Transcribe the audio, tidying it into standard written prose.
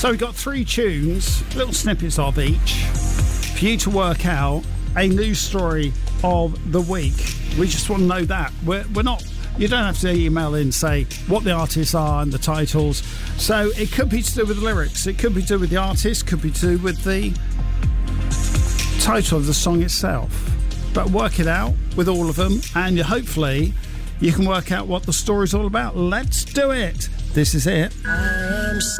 So we've got 3 tunes, little snippets of each, for you to work out a news story of the week. We just want to know that. We're not... You don't have to email in, say, what the artists are and the titles. So it could be to do with the lyrics. It could be to do with the artist. Could be to do with the title of the song itself. But work it out with all of them, and hopefully you can work out what the story's all about. Let's do it. This is it.